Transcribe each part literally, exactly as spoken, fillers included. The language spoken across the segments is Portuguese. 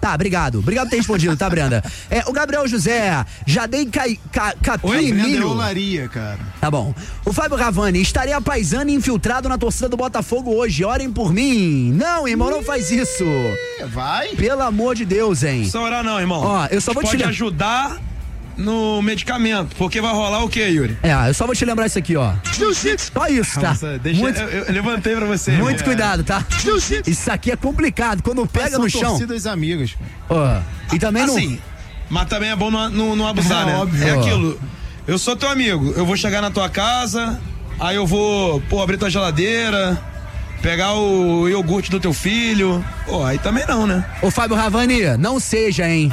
Tá, obrigado. Obrigado por ter respondido, tá, Brenda? É, o Gabriel José, já dei cai, ca, capim Oi, e Brenda, milho. é olaria, cara. Tá bom. O Fábio Ravani, estarei apaisando e infiltrado na torcida do Botafogo hoje. Orem por mim. Não, irmão, não faz isso. Vai. Pelo amor de Deus, hein? Não precisa orar não, irmão. Ó, eu só vou te Pode lem- ajudar no medicamento, porque vai rolar o quê, Yuri? É, eu só vou te lembrar isso aqui, ó. Só isso, tá? Nossa, deixa, Muito, eu, eu levantei pra você. muito né? cuidado, tá? Isso aqui é complicado. Quando pega São no chão. torcidas amigas. Ó, e também não. Assim, mas também é bom não, não, não abusar, É né? óbvio. É Ó. aquilo. Eu sou teu amigo, eu vou chegar na tua casa, aí eu vou, pô, abrir tua geladeira, pegar o iogurte do teu filho. Pô, aí também não, né? Ô, Fábio Ravani, não seja, hein?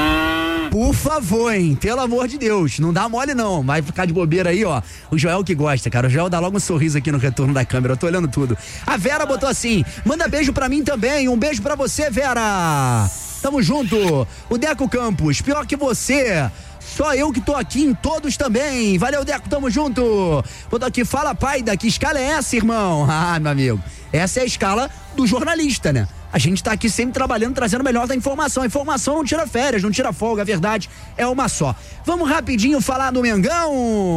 Por favor, hein? Pelo amor de Deus, não dá mole não, vai ficar de bobeira aí, ó. O Joel que gosta, cara, o Joel dá logo um sorriso aqui no retorno da câmera, eu tô olhando tudo. A Vera botou assim, manda beijo pra mim também, um beijo pra você, Vera. Tamo junto. O Deco Campos, pior que você, só eu que tô aqui em todos também. Valeu, Deco, tamo junto. Botou aqui, fala, Paida, que escala é essa, irmão? Ah, meu amigo, essa é a escala do jornalista, né? A gente tá aqui sempre trabalhando, trazendo o melhor da informação. A informação não tira férias, não tira folga, a verdade é uma só. Vamos rapidinho falar do Mengão.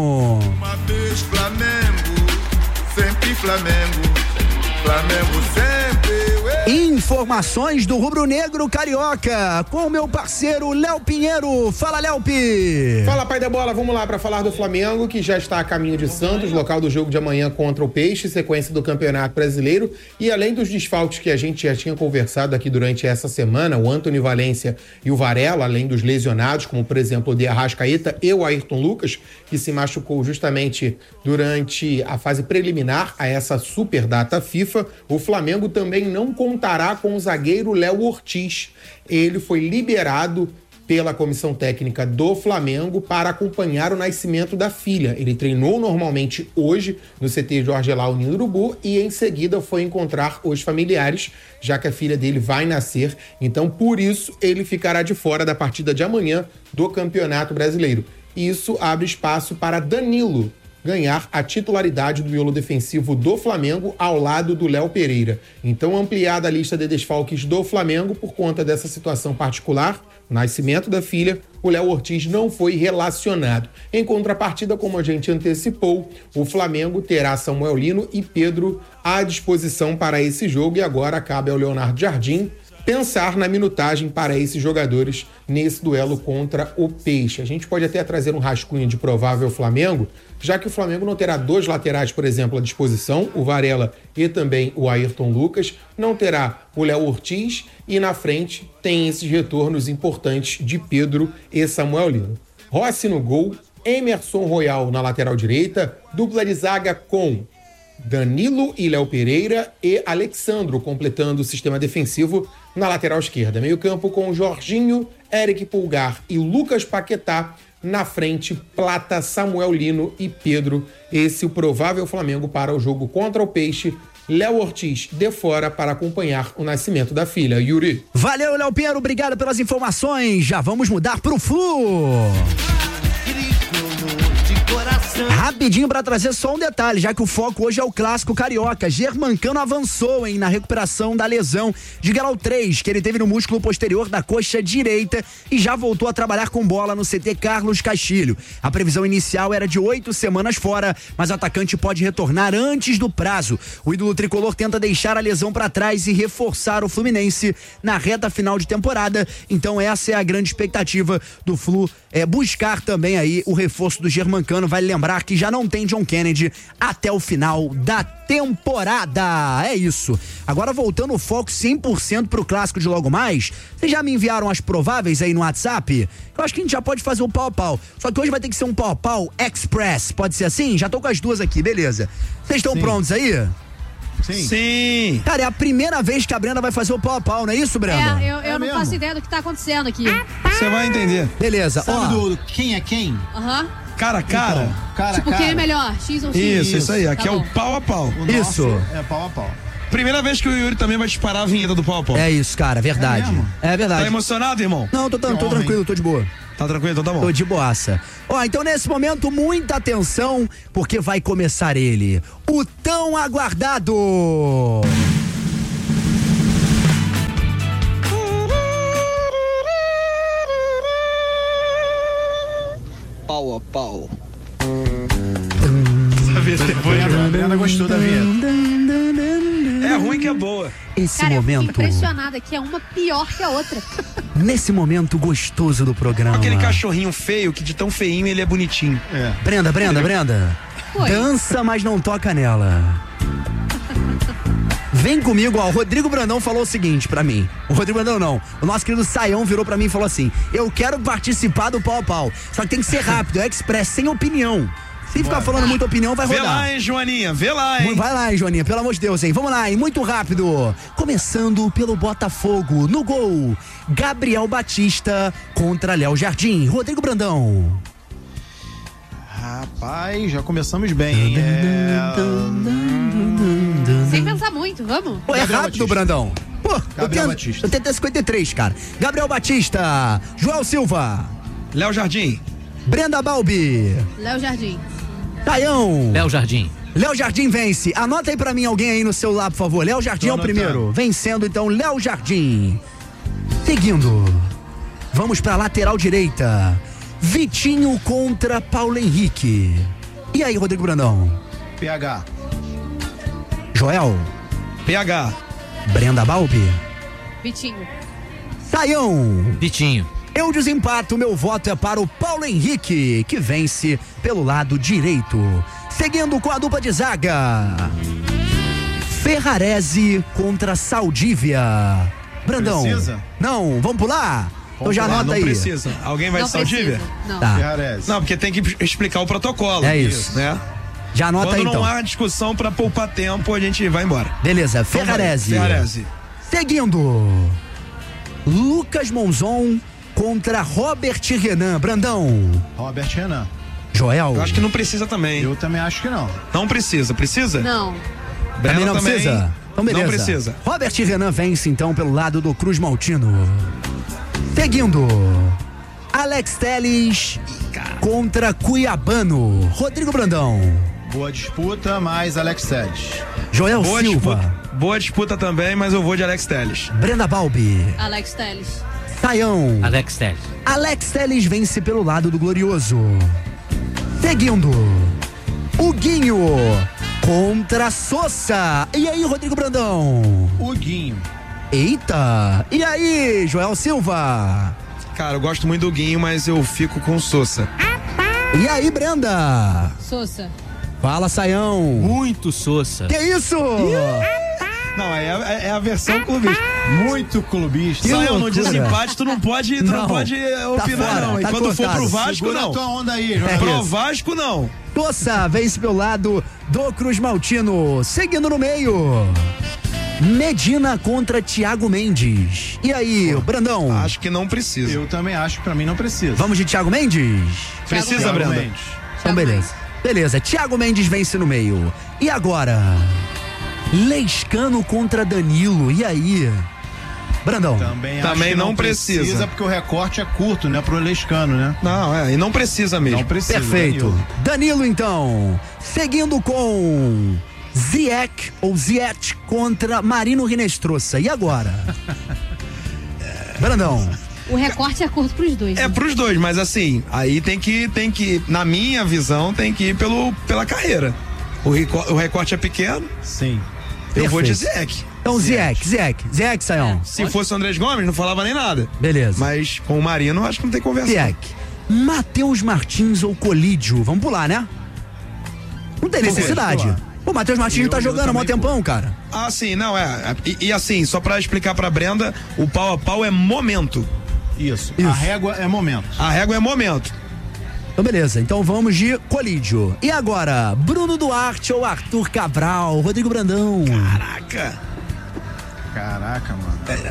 Uma vez Flamengo, sempre Flamengo, Flamengo sempre. Informações do Rubro Negro Carioca, com o meu parceiro Léo Pinheiro. Fala, Léo Pi. Fala, pai da bola, vamos lá para falar do Flamengo, que já está a caminho de Santos, local do jogo de amanhã contra o Peixe, sequência do Campeonato Brasileiro. E além dos desfalques que a gente já tinha conversado aqui durante essa semana, o Antony Valência e o Varela, além dos lesionados, como por exemplo o de Arrascaeta e o Ayrton Lucas, que se machucou justamente durante a fase preliminar a essa super data FIFA, o Flamengo também não contará com o zagueiro Léo Ortiz. Ele foi liberado pela comissão técnica do Flamengo para acompanhar o nascimento da filha. Ele treinou normalmente hoje no C T Jorge Elal Ninho Urubu e em seguida foi encontrar os familiares, já que a filha dele vai nascer. Então, por isso, ele ficará de fora da partida de amanhã do Campeonato Brasileiro. Isso abre espaço para Danilo ganhar a titularidade do miolo defensivo do Flamengo ao lado do Léo Pereira. Então, ampliada a lista de desfalques do Flamengo por conta dessa situação particular, nascimento da filha, o Léo Ortiz não foi relacionado. Em contrapartida, como a gente antecipou, o Flamengo terá Samuel Lino e Pedro à disposição para esse jogo e agora cabe ao Leonardo Jardim pensar na minutagem para esses jogadores nesse duelo contra o Peixe. A gente pode até trazer um rascunho de provável Flamengo, já que o Flamengo não terá dois laterais, por exemplo, à disposição, o Varela e também o Ayrton Lucas, não terá o Léo Ortiz e na frente tem esses retornos importantes de Pedro e Samuel Lino. Rossi no gol, Emerson Royal na lateral direita, dupla de zaga com Danilo e Léo Pereira e Alexandro completando o sistema defensivo na lateral esquerda. Meio campo com Jorginho, Eric Pulgar e Lucas Paquetá. Na frente, Plata, Samuel Lino e Pedro. Esse é o provável Flamengo para o jogo contra o Peixe. Léo Ortiz de fora para acompanhar o nascimento da filha. Yuri. Valeu, Léo Pinheiro, obrigado pelas informações. Já vamos mudar pro Flu. Rapidinho pra trazer só um detalhe, já que o foco hoje é o clássico carioca. Germancano avançou, hein, na recuperação da lesão de grau três, que ele teve no músculo posterior da coxa direita e já voltou a trabalhar com bola no C T Carlos Castilho. A previsão inicial era de oito semanas fora, mas o atacante pode retornar antes do prazo. O ídolo tricolor tenta deixar a lesão pra trás e reforçar o Fluminense na reta final de temporada. Então essa é a grande expectativa do Flu, é buscar também aí o reforço do Germancano. Vale lembrar que já não tem John Kennedy até o final da temporada. É isso. Agora voltando o foco cem por cento pro clássico de logo mais, vocês já me enviaram as prováveis aí no WhatsApp? Eu acho que a gente já pode fazer um pau a pau. Só que hoje vai ter que ser um pau a pau express. Pode ser assim? Já tô com as duas aqui, beleza. Vocês estão prontos aí? Sim. Sim. Cara, é a primeira vez que a Brenda vai fazer o pau a pau, não é isso, Brenda? É, eu, eu É não mesmo? faço ideia do que tá acontecendo aqui. Você vai entender. Beleza, Sabe ó. do quem é quem? Aham. Cara a cara. Então, cara, Tipo, cara. quem é melhor? X ou X? Isso, isso aí. Aqui Tá é o bom. pau a pau. O Isso. nosso é pau a pau. Primeira vez que o Yuri também vai disparar a vinheta do pau a pau. É isso, cara, verdade. É mesmo? É, verdade. Tá emocionado, irmão? Não, tô, tô, tô homem. tranquilo, tô de boa. Tá tranquilo? Então tá bom. Tô de boaça. Ó, então nesse momento, muita atenção, porque vai começar ele, o tão aguardado... pau. A Brenda gostou da vinheta. É ruim que é boa. Esse Cara, eu fico momento, impressionada que é uma pior que a outra. nesse momento gostoso do programa. Aquele cachorrinho feio que de tão feinho ele é bonitinho. É. Brenda, Brenda, Brenda. Oi. Dança, mas não toca nela. Vem comigo, ó. O Rodrigo Brandão falou o seguinte pra mim. O Rodrigo Brandão não. O nosso querido Saião virou pra mim e falou assim: eu quero participar do pau a pau. Só que tem que ser rápido, é express, sem opinião. Se ficar falando muita opinião, vai Vê rodar. lá, hein, Joaninha, vê lá, hein. Vai lá, hein, Joaninha, pelo amor de Deus, hein? Vamos lá, hein? Muito rápido. Começando pelo Botafogo. No gol, Gabriel Batista contra Léo Jardim. Rodrigo Brandão. Rapaz, já começamos bem, hein? É... Sem pensar muito, vamos? Pô, é Gabriel rápido, Batista. Brandão. Pô, eu Gabriel tenho, Batista. eu tenho até cinquenta e três, cara. Gabriel Batista, Joel Silva, Léo Jardim. Brenda Balbi, Léo Jardim. Taião. Léo Jardim. Léo Jardim vence. Anota aí pra mim alguém aí no celular, por favor. Léo Jardim Tô é o anotando. primeiro. Vencendo, então, Léo Jardim. Seguindo. Vamos pra lateral direita. Vitinho contra Paulo Henrique. E aí, Rodrigo Brandão? P H. Joel. P H. Brenda Balbi. Vitinho. Taião. Vitinho. Eu desempato, meu voto é para o Paulo Henrique, que vence pelo lado direito. Seguindo com a dupla de zaga. Ferrarese contra Saldívia. Brandão. Precisa? Não, vamos pular? Então já pular, anota Não aí. precisa. Alguém vai Não de Saldívia? precisa. Não. Tá, Ferrarese. Não, porque tem que explicar o protocolo. É isso. Né? já anota Quando aí não então. há discussão pra poupar tempo, a gente vai embora. Beleza, Ferrarese. Ferrarese. Seguindo. Lucas Monzon contra Robert Renan. Brandão. Robert Renan. Joel. Eu acho que não precisa também. Eu também acho que não. Não precisa. Precisa? Não. Brenda Também não precisa? Então beleza. Não precisa. Robert Renan vence então pelo lado do Cruz Maltino. Seguindo. Alex Telles contra Cuiabano. Rodrigo Brandão. Boa disputa, mas Alex Telles. Joel Boa Silva. disputa, boa disputa também, mas eu vou de Alex Telles. Brenda Balbi. Alex Telles. Taião. Alex Telles. Alex Telles vence pelo lado do Glorioso. Seguindo. Huguinho contra Sossa. E aí, Rodrigo Brandão? Huguinho. Eita! E aí, Joel Silva? Cara, eu gosto muito do Guinho, mas eu fico com o Sossa. E aí, Brenda? Sousa. Fala, Saião. Muito Sossa. Que isso? Não, é, é, é a versão clubista. Muito clubista. Que Saiu no loucura. desempate, tu não pode, tu não, Não, pode tá opinar, fora, não. E tá quando for cortado. pro Vasco, Segura não. a tua onda aí, João. É Pro isso. Vasco, não. Sossa vence pelo lado do Cruz Maltino. Seguindo no meio. Medina contra Thiago Mendes. E aí, Brandão? Acho que não precisa. Eu também acho que pra mim não precisa. Vamos de Thiago Mendes? Precisa, Thiago Brenda? Mendes. Então, beleza. Beleza, Thiago Mendes vence no meio. E agora? Lescano contra Danilo. E aí? Brandão? Também, Também acho que não precisa. porque o recorte é curto, né? Pro Lescano, né? Não, é, e não precisa mesmo. Não precisa. Perfeito. Danilo. Danilo, então. Seguindo com Ziyech ou Ziyech contra Marino Rinestrosa. E agora? Brandão. O recorte é curto pros dois. É né? pros dois, mas assim, aí tem que, tem que, na minha visão, tem que ir pelo, pela carreira. O, reco- o recorte é pequeno, Sim. eu vou de Perfeito. Ziyech. Então, Ziyech, Ziyech, Ziyech, Saião. Se fosse o Andrés Gomes, não falava nem nada. Beleza. Mas com o Marino, acho que não tem conversa. Ziyech. Matheus Martins ou Colídio? Vamos pular, né? Não tem necessidade. pular. O Matheus Martins Eu- tá eu jogando há mó também tempão, cara. Ah, sim, não, é. E, e assim, só pra explicar pra Brenda, o pau a pau é momento. Isso. Isso. A régua é momento. A régua é momento. Então, beleza. Então vamos de Colídio. E agora, Bruno Duarte ou Arthur Cabral? Rodrigo Brandão. Caraca. Caraca, mano.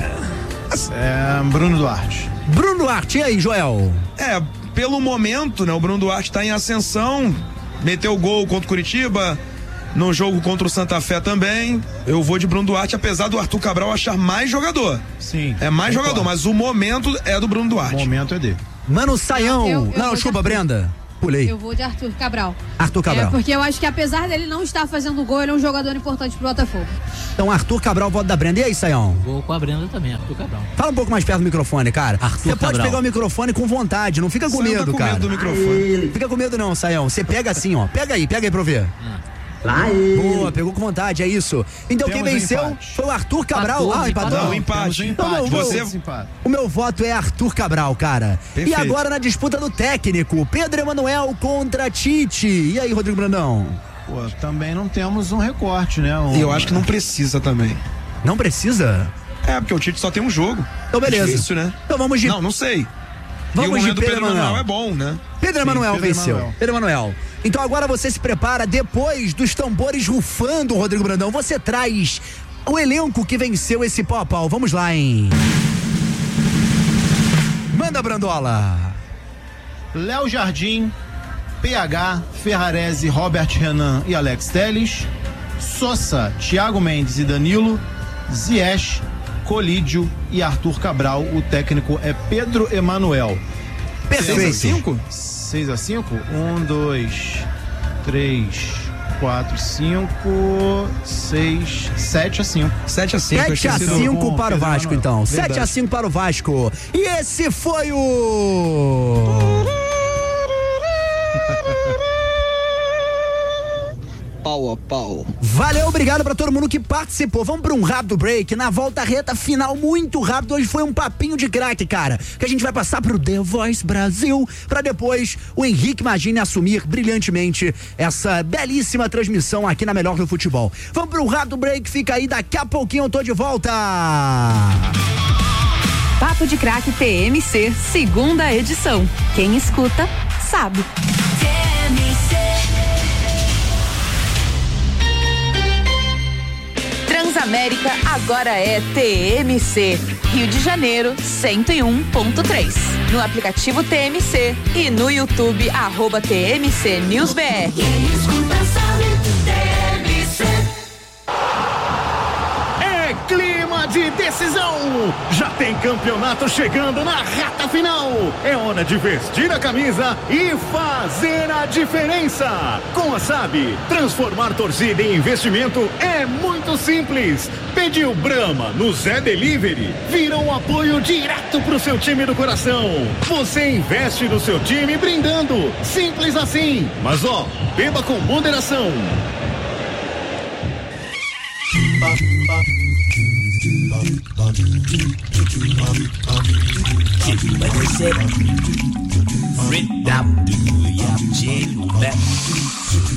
É, Bruno Duarte. Bruno Duarte, e aí, Joel? É, pelo momento, né? O Bruno Duarte tá em ascensão. Meteu gol contra o Curitiba. No jogo contra o Santa Fé também. Eu vou de Bruno Duarte, apesar do Arthur Cabral achar mais jogador. Sim. É mais concordo. jogador, mas o momento é do Bruno O Duarte. momento é dele. Mano Saião. Eu- eu Não, vou de desculpa, Arthur. Brenda. Pulei. Eu vou de Arthur Cabral. Arthur Cabral. É, porque eu acho que apesar dele não estar fazendo gol, ele é um jogador importante pro Botafogo. Então, Arthur Cabral, voto da Brenda. E aí, Sayão? Vou com a Brenda também, Arthur Cabral. Fala um pouco mais perto do microfone, cara. Arthur Você pode Cabral. pegar o microfone com vontade, não fica com Sayão tá medo, com cara. medo do microfone. Fica com medo não, Sayão. Você pega assim, ó. Pega aí, pega aí pra eu ver. Boa, pegou com vontade, é isso. Então Temos quem um venceu empate. foi o Arthur Cabral. Empatou, ah, empatou. Não, Temos empate. um Então, empate. não, Você- Temos empate. O meu voto é Arthur Cabral, cara. Perfeito. E agora na disputa do técnico, Pedro Emanuel contra Tite. E aí, Rodrigo Brandão? Pô, também não temos um recorte, né? Um... E eu acho que não precisa também. Não precisa? É, porque o Tite só tem um jogo. Então beleza. Difícil, né? Então vamos de Não, não sei. Vamos e o de momento do Pedro Pedro Emanuel Emanuel. é bom, né? Pedro Emanuel Pedro venceu. Emanuel. Pedro Emanuel. Então agora você se prepara, depois dos tambores rufando, Rodrigo Brandão, você traz o elenco que venceu esse pau a pau. Vamos lá, hein? Manda, Brandola. Léo Jardim, P H, Ferrarese, Robert Renan e Alex Telles, Sosa, Thiago Mendes e Danilo, Ziyech, Colídio e Arthur Cabral. O técnico é Pedro Emanuel. Perfeito. cinco? seis a cinco? um, dois, três, quatro, cinco, seis, sete a cinco. sete a cinco. sete a cinco para o Vasco, então. sete a cinco para o Vasco. E esse foi o... Pau a pau. Valeu, obrigado pra todo mundo que participou. Vamos pra um rápido break. Na volta reta final, muito rápido. Hoje foi um papinho de craque, cara. Que a gente vai passar pro The Voice Brasil, pra depois o Henrique Magini assumir brilhantemente essa belíssima transmissão aqui na Melhor do Futebol. Vamos pro rápido break, fica aí, daqui a pouquinho eu tô de volta. Papo de Craque T M C, segunda edição. Quem escuta, sabe. Transamérica agora é T M C. Rio de Janeiro, cento e um ponto três. No aplicativo T M C e no YouTube, arroba T M C News B R. Quem escuta sabe, T M C. É clima de decisão. Já tem campeonato chegando na reta final. É hora de vestir a camisa e fazer a diferença. Com a S A B, transformar torcida em investimento é muito simples. Pediu Brahma no Zé Delivery, vira um apoio direto pro seu time do coração. Você investe no seu time brindando. Simples assim. Mas ó, beba com moderação. Red